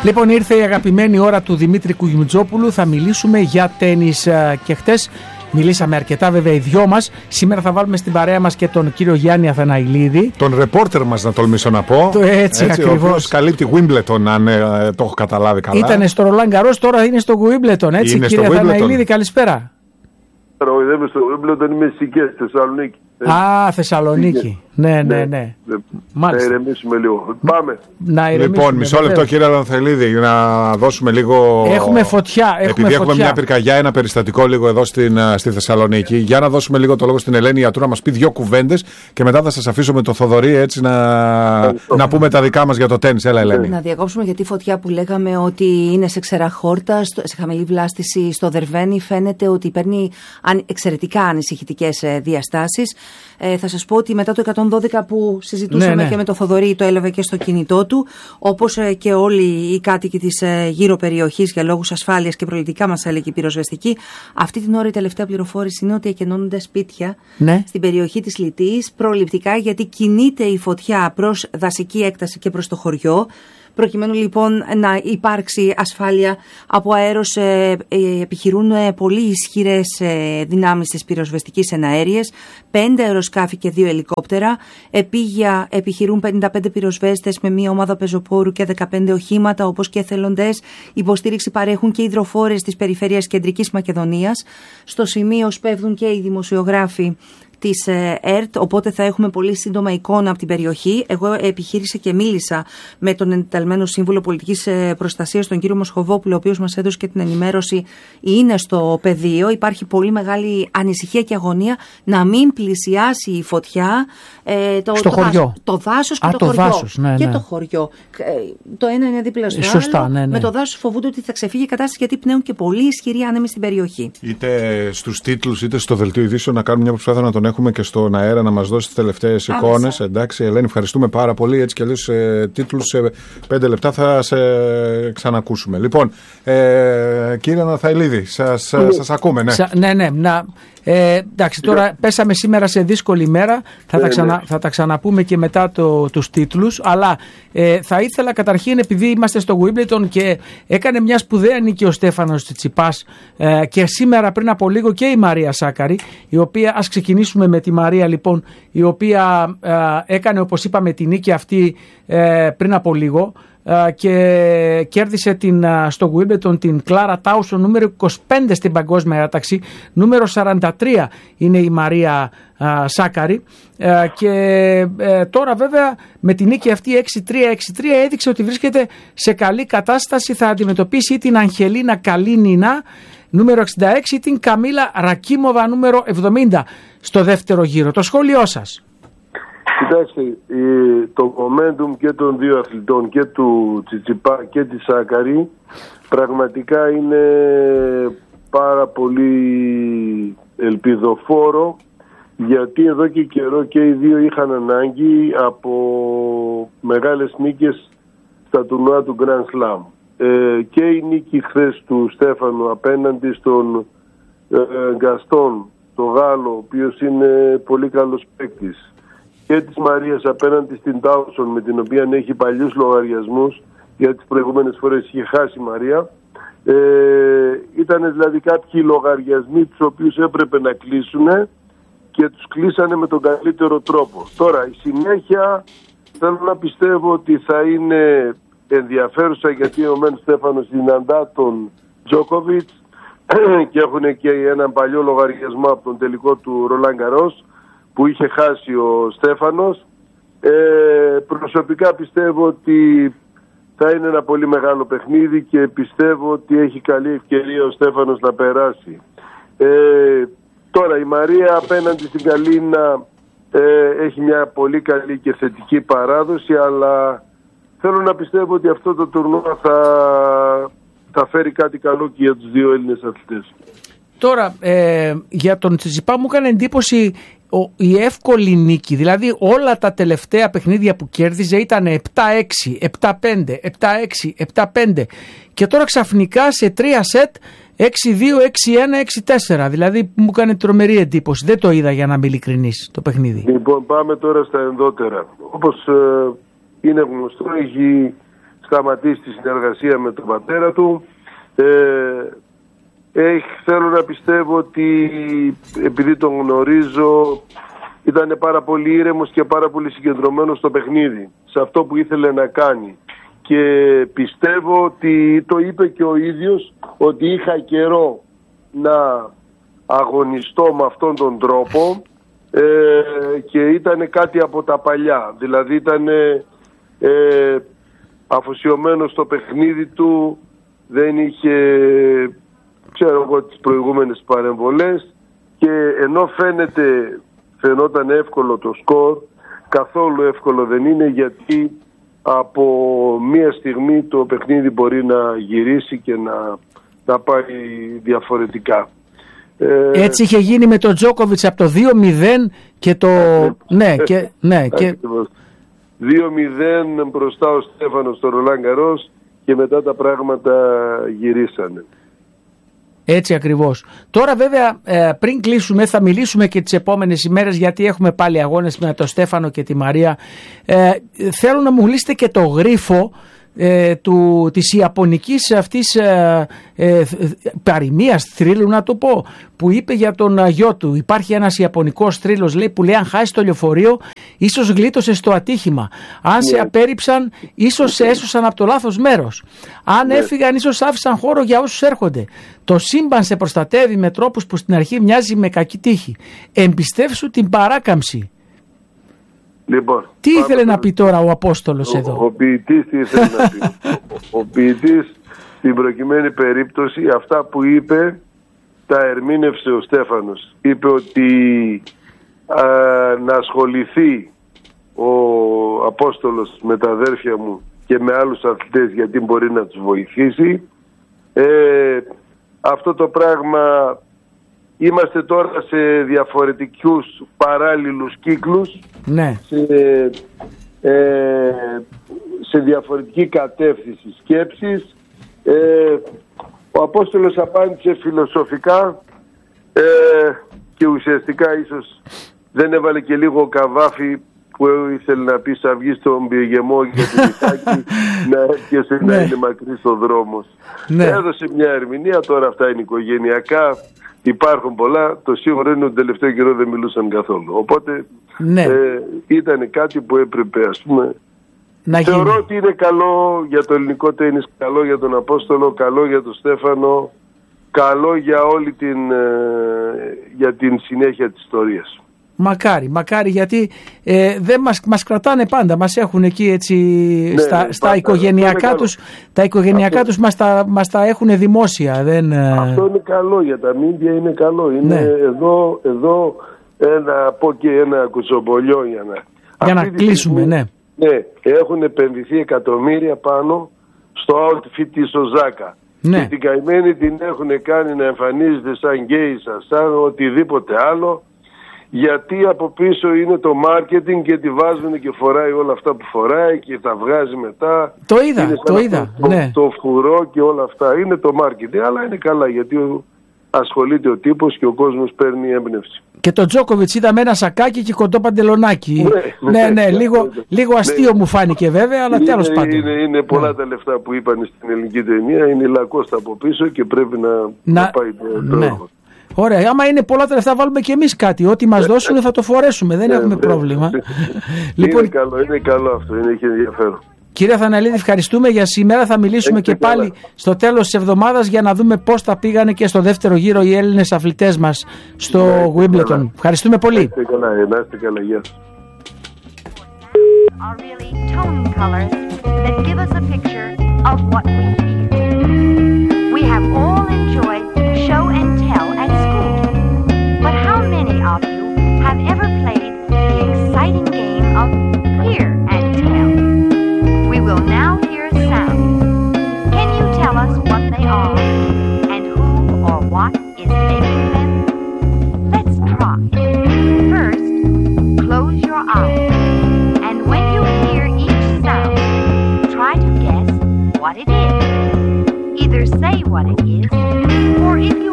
Λοιπόν, ήρθε η αγαπημένη ώρα του Δημήτρη Κουγιουμτζόπουλου. Θα μιλήσουμε για τένις και χτες μιλήσαμε αρκετά, βέβαια, οι δυο μας. Σήμερα θα βάλουμε στην παρέα μας και τον κύριο Γιάννη Αθαναηλίδη. Τον ρεπόρτερ μας, να τολμήσω να πω. Έτσι ακριβώς. Ο οποίος καλύπτει Wimbledon, αν το έχω καταλάβει καλά. Ήταν στο Roland Garros, τώρα είναι στο Wimbledon. Έτσι, είναι κύριε Αθαναηλίδη, καλησπέρα. Όχι, δεν είμαι στο Wimbledon, είμαι στις Σικές, Θεσσαλονίκη. Α, Θεσσαλονίκη. Ναι. Μάλιστα. Να ηρεμήσουμε λίγο. Πάμε. Λοιπόν, μισό λεπτό, κύριε Αθαναηλίδη, για να δώσουμε λίγο. Έχουμε φωτιά. Επειδή έχουμε μια πυρκαγιά, ένα περιστατικό λίγο εδώ στη Θεσσαλονίκη. Για να δώσουμε λίγο το λόγο στην Ελένη Ιατρού να μας πει δύο κουβέντες και μετά θα σας αφήσω με το Θοδωρή έτσι να πούμε τα δικά μας για το τένις. Έλα, Ελένη. Να διακόψουμε, γιατί η φωτιά που λέγαμε ότι είναι σε ξεραχόρτα, σε χαμηλή βλάστηση στο Δερβένι, φαίνεται ότι παίρνει εξαιρετικά ανησυχητικές διαστάσεις. Θα σας πω ότι μετά το 112 που συζητούσαμε και με το Θοδωρή, το έλαβε και στο κινητό του, όπως και όλοι οι κάτοικοι της γύρω περιοχής για λόγους ασφάλειας και προληπτικά, μας έλεγε η πυροσβεστική. Αυτή την ώρα η τελευταία πληροφόρηση είναι ότι εκενώνονται σπίτια στην περιοχή της Λυτής προληπτικά, γιατί κινείται η φωτιά προς δασική έκταση και προς το χωριό. Προκειμένου λοιπόν να υπάρξει ασφάλεια από αέρος, επιχειρούν πολύ ισχυρές δυνάμεις της πυροσβεστικής εναέριες, 5 αεροσκάφη και 2 ελικόπτερα. Επίγεια επιχειρούν 55 πυροσβέστες με μία ομάδα πεζοπόρου και 15 οχήματα, όπως και εθελοντές. Υποστήριξη παρέχουν και υδροφόρες της περιφέρειας Κεντρικής Μακεδονίας. Στο σημείο σπέβδουν και οι δημοσιογράφοι της ΕΡΤ, οπότε θα έχουμε πολύ σύντομα εικόνα από την περιοχή. Εγώ επιχείρησα και μίλησα με τον εντεταλμένο σύμβουλο πολιτικής προστασίας, τον κύριο Μοσχοβόπουλο, ο οποίος μας έδωσε και την ενημέρωση. Είναι στο πεδίο. Υπάρχει πολύ μεγάλη ανησυχία και αγωνία να μην πλησιάσει η φωτιά το δάσος και το χωριό. Δάσος, και το χωριό. Το ένα είναι δίπλα στο άλλο. Με το δάσος φοβούνται ότι θα ξεφύγει η κατάσταση, γιατί πνέουν και πολύ ισχυροί άνεμοι στην περιοχή. Είτε στους τίτλους είτε στο δελτίο ειδήσεων να κάνουμε μια προσπάθεια να τον έχουμε και στον αέρα να μας δώσει τις τελευταίες εικόνες. Εντάξει, Ελένη, ευχαριστούμε πάρα πολύ. Έτσι κι αλλιώς τίτλους σε 5 λεπτά θα σε ξανακούσουμε. Λοιπόν, κύριε Αθαναηλίδη, σας ακούμε. Ναι. Εντάξει, τώρα πέσαμε σήμερα σε δύσκολη μέρα. Θα τα ξαναπούμε και μετά τους τίτλους. Αλλά θα ήθελα καταρχήν, επειδή είμαστε στο Wimbledon και έκανε μια σπουδαία νίκη ο Στέφανος Τσιτσιπάς και σήμερα πριν από λίγο και η Μαρία Σάκαρη, η οποία, ας ξεκινήσουμε με τη Μαρία λοιπόν, η οποία έκανε, όπως είπαμε, τη νίκη αυτή πριν από λίγο και κέρδισε στο Wimbledon την Κλάρα Τάουσον, νούμερο 25 στην παγκόσμια άταξη. Νούμερο 43 είναι η Μαρία Σάκαρη και τώρα βέβαια με την νίκη αυτή 6-3 έδειξε ότι βρίσκεται σε καλή κατάσταση. Θα αντιμετωπίσει την Αγγελίνα Καλίνινα νούμερο 66 ή την Καμίλα Ρακίμοβα νούμερο 70 στο δεύτερο γύρο. Το σχόλιο σας. Κοιτάξτε, το momentum και των δύο αθλητών, και του Τσιτσιπά και της Σάκαρη, πραγματικά είναι πάρα πολύ ελπιδοφόρο, γιατί εδώ και καιρό και οι δύο είχαν ανάγκη από μεγάλες νίκες στα τουρνουά του Grand Slam. Και η νίκη χθες του Στέφανου απέναντι στον Γκαστόν, τον Γάλλο, ο οποίος είναι πολύ καλός παίκτης, και της Μαρίας απέναντι στην Τάουσον, με την οποία έχει παλιούς λογαριασμούς, γιατί τις προηγούμενες φορές είχε χάσει η Μαρία. Ήταν δηλαδή κάποιοι λογαριασμοί τους οποίους έπρεπε να κλείσουν και τους κλείσανε με τον καλύτερο τρόπο. Τώρα η συνέχεια θέλω να πιστεύω ότι θα είναι ενδιαφέρουσα, γιατί ο Μεν Στέφανος συναντά τον Τζόκοβιτς και έχουν και έναν παλιό λογαριασμό από τον τελικό του Roland Garros που είχε χάσει ο Στέφανος. Προσωπικά πιστεύω ότι θα είναι ένα πολύ μεγάλο παιχνίδι και πιστεύω ότι έχει καλή ευκαιρία ο Στέφανος να περάσει. Τώρα η Μαρία απέναντι στην Καλίνα έχει μια πολύ καλή και θετική παράδοση, αλλά θέλω να πιστεύω ότι αυτό το τουρνουά θα φέρει κάτι καλό και για τους δύο Έλληνες αθλητές. Τώρα, για τον Τσιτσιπά μου έκανε εντύπωση η εύκολη νίκη. Δηλαδή όλα τα τελευταία παιχνίδια που κέρδιζε ήταν 7-6, 7-5, 7-6, 7-5 και τώρα ξαφνικά σε 3 σετ 6-2, 6-1, 6-4. Δηλαδή μου έκανε τρομερή εντύπωση. Δεν το είδα, για να είμαι ειλικρινής, το παιχνίδι. Λοιπόν, πάμε τώρα στα ενδότερα. Όπως είναι γνωστό, έχει σταματήσει τη συνεργασία με τον πατέρα του. Θέλω να πιστεύω ότι επειδή τον γνωρίζω, ήταν πάρα πολύ ήρεμος και πάρα πολύ συγκεντρωμένος στο παιχνίδι, σε αυτό που ήθελε να κάνει. Και πιστεύω ότι το είπε και ο ίδιος, ότι είχα καιρό να αγωνιστώ με αυτόν τον τρόπο, και ήταν κάτι από τα παλιά. Δηλαδή ήταν αφοσιωμένος στο παιχνίδι του, δεν είχε, ξέρω εγώ, τις προηγούμενες παρεμβολές, και ενώ φαινόταν εύκολο το σκορ, καθόλου εύκολο δεν είναι, γιατί από μία στιγμή το παιχνίδι μπορεί να γυρίσει και να πάει διαφορετικά. Έτσι είχε γίνει με τον Τζόκοβιτς από το 2-0 και το... Ναι, και... 2-0 μπροστά ο Στέφανος στο Ρολάν Γκαρός, και μετά τα πράγματα γυρίσανε. Έτσι ακριβώς. Τώρα βέβαια πριν κλείσουμε θα μιλήσουμε και τις επόμενες ημέρες, γιατί έχουμε πάλι αγώνες με τον Στέφανο και τη Μαρία. Θέλω να μου λύσετε και το γρίφο της ιαπωνικής αυτής παροιμίας, θρύλου να το πω, που είπε για τον γιο του. Υπάρχει ένας ιαπωνικός θρύλος, λέει, που λέει αν χάσει το λεωφορείο ίσως γλίτωσε στο ατύχημα, αν σε απέρριψαν ίσως σε έσωσαν από το λάθος μέρος, αν έφυγαν ίσως άφησαν χώρο για όσους έρχονται. Το σύμπαν σε προστατεύει με τρόπους που στην αρχή μοιάζει με κακή τύχη. Εμπιστεύσου την παράκαμψη. Λοιπόν, τι ήθελε να πει τώρα ο Απόστολος εδώ? Ο ποιητής τι ήθελε να πει? Ο ποιητής στην προκειμένη περίπτωση αυτά που είπε τα ερμήνευσε ο Στέφανος. Είπε ότι να ασχοληθεί ο Απόστολος με τα αδέρφια μου και με άλλους αθλητές, γιατί μπορεί να τους βοηθήσει. Αυτό το πράγμα, είμαστε τώρα σε διαφορετικούς παράλληλους κύκλους, ναι. Σε διαφορετική κατεύθυνση σκέψης. Ο Απόστολος απάντησε φιλοσοφικά, και ουσιαστικά ίσως δεν έβαλε και λίγο καβάφι που ήθελε να πει σαυγή στον πηγεμό για το Μιχάκη να έρχεσαι να είναι μακρύς ο δρόμος. Έδωσε μια ερμηνεία, τώρα αυτά είναι οικογενειακά, υπάρχουν πολλά, το σίγουρο είναι ότι τον τελευταίο καιρό δεν μιλούσαν καθόλου. Οπότε ήταν κάτι που έπρεπε, ας πούμε, να θεωρώ γίνει. Ότι είναι καλό για το ελληνικό τένις, καλό για τον Απόστολο, καλό για τον Στέφανο, καλό για όλη για την συνέχεια της ιστορίας. Μακάρι, γιατί δεν μας κρατάνε πάντα, μας έχουν εκεί έτσι στα οικογενειακά τους, τα οικογενειακά τους μας τα έχουν δημόσια. Αυτό είναι καλό για τα μίντια, είναι καλό. Είναι εδώ πω και ένα κουτσομπολιό για να κλείσουμε, ναι. Έχουν επενδυθεί εκατομμύρια πάνω στο outfit της Οζάκα. Ναι. Και την καημένη την έχουν κάνει να εμφανίζεται σαν γκέισα, σαν οτιδήποτε άλλο, γιατί από πίσω είναι το marketing και τη βάζουν και φοράει όλα αυτά που φοράει και τα βγάζει μετά. Το είδα. Το φουρό και όλα αυτά. Είναι το marketing, αλλά είναι καλά, γιατί ασχολείται ο τύπος και ο κόσμος παίρνει έμπνευση. Και το Τζόκοβιτς είδα με ένα σακάκι και κοντό παντελονάκι. Ναι, λίγο αστείο μου φάνηκε βέβαια, αλλά τέλος πάντων. Είναι πολλά τα λεφτά που είπαν στην ελληνική ταινία, είναι λακώστα από πίσω και πρέπει να πάει το έργο. Ωραία, άμα είναι πολλά τα λεφτά βάλουμε και εμείς κάτι, ό,τι μας δώσουν θα το φορέσουμε, δεν έχουμε πρόβλημα. Λοιπόν, είναι καλό αυτό, έχει ενδιαφέρον. Κύριε Αθαναλίδη, ευχαριστούμε για σήμερα. Θα μιλήσουμε και πάλι στο τέλος της εβδομάδας για να δούμε πώς θα πήγανε και στο δεύτερο γύρο οι Έλληνες αθλητές μας στο Wimbledon. Ευχαριστούμε πολύ. Να είστε καλά, γεια σας. What is making them? Let's try. First, close your eyes, and when you hear each sound, try to guess what it is. Either say what it is, or if